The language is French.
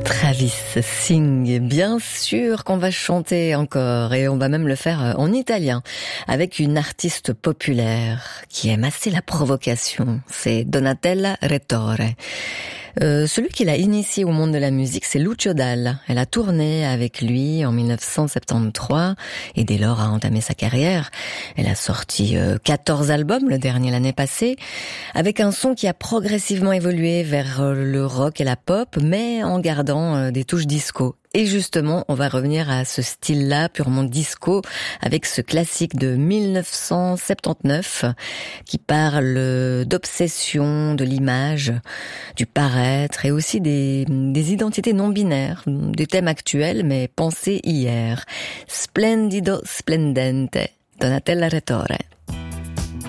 Travis Singh, bien sûr qu'on va chanter encore et on va même le faire en italien avec une artiste populaire qui aime assez la provocation, c'est Donatella Retore. Celui qui l'a initiée au monde de la musique, c'est Lucio Dalla. Elle a tourné avec lui en 1973 et dès lors a entamé sa carrière. Elle a sorti 14 albums, le dernier l'année passée, avec un son qui a progressivement évolué vers le rock et la pop, mais en gardant des touches disco. Et justement, on va revenir à ce style-là, purement disco, avec ce classique de 1979, qui parle d'obsession, de l'image, du paraître, et aussi des identités non-binaires, des thèmes actuels, mais pensés hier. Splendido splendente, Donatella Retore.